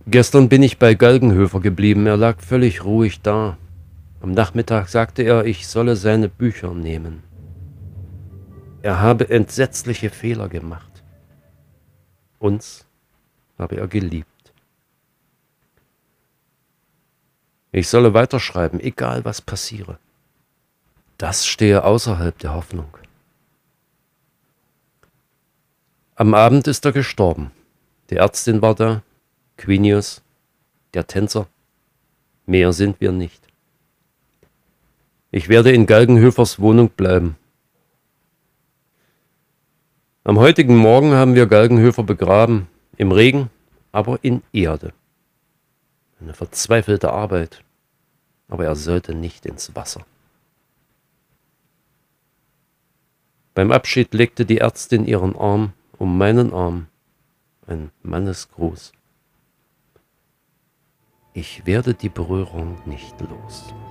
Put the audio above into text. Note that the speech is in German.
Gestern bin ich bei Galgenhöfer geblieben. Er lag völlig ruhig da. Am Nachmittag sagte er, ich solle seine Bücher nehmen. Er habe entsetzliche Fehler gemacht. Uns habe er geliebt. Ich solle weiterschreiben, egal was passiere. Das stehe außerhalb der Hoffnung. Am Abend ist er gestorben. Die Ärztin war da, Quinius, der Tänzer. Mehr sind wir nicht. Ich werde in Galgenhöfers Wohnung bleiben. Am heutigen Morgen haben wir Galgenhöfer begraben, im Regen, aber in Erde. Eine verzweifelte Arbeit, aber er sollte nicht ins Wasser. Beim Abschied legte die Ärztin ihren Arm um meinen Arm, ein Mannesgruß. Ich werde die Berührung nicht los.